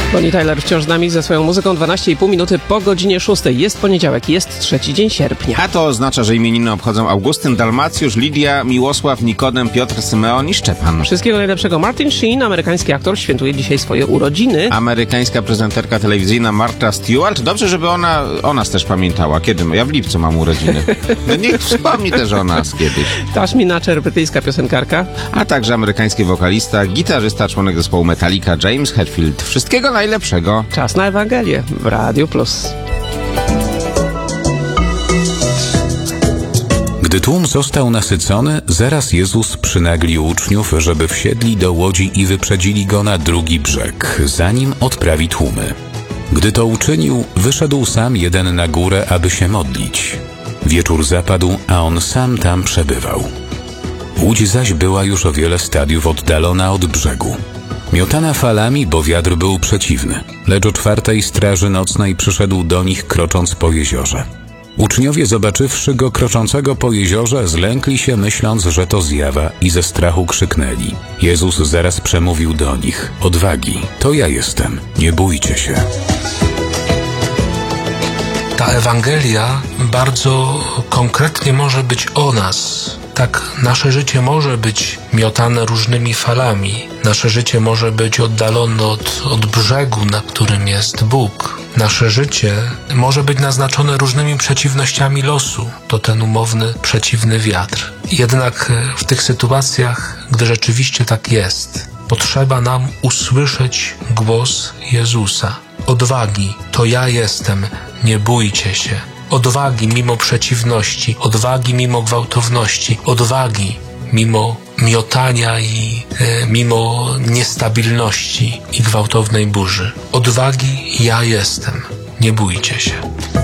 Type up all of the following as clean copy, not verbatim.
Bonnie Tyler wciąż z nami ze swoją muzyką. 12,5 minuty po godzinie 6. Jest poniedziałek, jest 3 dzień sierpnia. A to oznacza, że imieniny obchodzą Augustyn, Dalmacjusz, Lidia, Miłosław, Nikodem, Piotr, Symeon i Szczepan. Wszystkiego najlepszego. Martin Sheen, amerykański aktor, świętuje dzisiaj swoje urodziny. Amerykańska prezenterka telewizyjna Martha Stewart. Dobrze, żeby ona o nas też pamiętała. Kiedy? Ja w lipcu mam urodziny. No niech wspomni też o nas kiedyś. Tashmi Natcher, brytyjska piosenkarka. A także amerykański wokalista, gitarzysta, członek zespołu Metallica, James Hetfield. Wszystkiego najlepszego. Czas na Ewangelię w Radio Plus. Gdy tłum został nasycony, zaraz Jezus przynaglił uczniów, żeby wsiedli do łodzi i wyprzedzili go na drugi brzeg, zanim odprawi tłumy. Gdy to uczynił, wyszedł sam jeden na górę, aby się modlić. Wieczór zapadł, a on sam tam przebywał. Łódź zaś była już o wiele stadiów oddalona od brzegu. Miotana falami, bo wiatr był przeciwny, lecz o 4:00 straży nocnej przyszedł do nich, krocząc po jeziorze. Uczniowie, zobaczywszy go kroczącego po jeziorze, zlękli się, myśląc, że to zjawa, i ze strachu krzyknęli. Jezus zaraz przemówił do nich: odwagi, to ja jestem, nie bójcie się. Ta Ewangelia bardzo konkretnie może być o nas. Tak, nasze życie może być miotane różnymi falami. Nasze życie może być oddalone od brzegu, na którym jest Bóg. Nasze życie może być naznaczone różnymi przeciwnościami losu. To ten umowny, przeciwny wiatr. Jednak w tych sytuacjach, gdy rzeczywiście tak jest, potrzeba nam usłyszeć głos Jezusa. Odwagi, to ja jestem, nie bójcie się. Odwagi mimo przeciwności, odwagi mimo gwałtowności, odwagi mimo miotania i mimo niestabilności i gwałtownej burzy. Odwagi, ja jestem, nie bójcie się.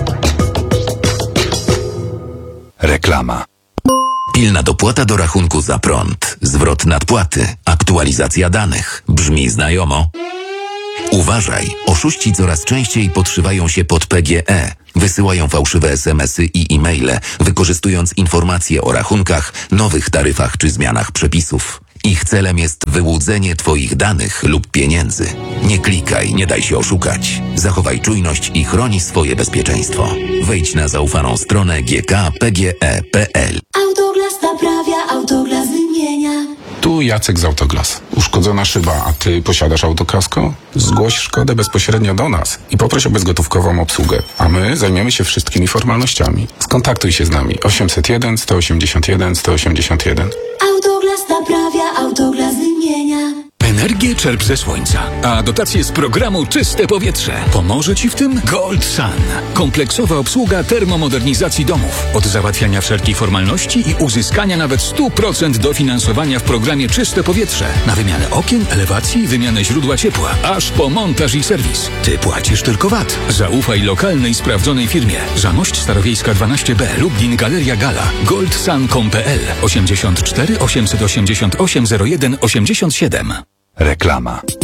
Reklama. Pilna dopłata do rachunku za prąd, zwrot nadpłaty, aktualizacja danych. Brzmi znajomo? Uważaj, oszuści coraz częściej podszywają się pod PGE. Wysyłają fałszywe SMS-y i e-maile, wykorzystując informacje o rachunkach, nowych taryfach czy zmianach przepisów. Ich celem jest wyłudzenie Twoich danych lub pieniędzy. Nie klikaj, nie daj się oszukać. Zachowaj czujność i chroni swoje bezpieczeństwo. Wejdź na zaufaną stronę gkpge.pl. Autoglas naprawia, Autoglas wymienia. Tu Jacek z Autoglas. Uszkodzona szyba, a ty posiadasz autokasko? Zgłoś szkodę bezpośrednio do nas i poproś o bezgotówkową obsługę, a my zajmiemy się wszystkimi formalnościami. Skontaktuj się z nami 801 181 181. Autoglas naprawia, Autoglas wymienia. Energię czerp ze słońca, a dotacje z programu Czyste Powietrze. Pomoże Ci w tym Gold Sun. Kompleksowa obsługa termomodernizacji domów. Od załatwiania wszelkich formalności i uzyskania nawet 100% dofinansowania w programie Czyste Powietrze. Na wymianę okien, elewacji, wymianę źródła ciepła. Aż po montaż i serwis. Ty płacisz tylko VAT. Zaufaj lokalnej, sprawdzonej firmie. Zamość Starowiejska 12B, Lublin, Galeria Gala. goldsun.pl 84 888 01 87. Reklama.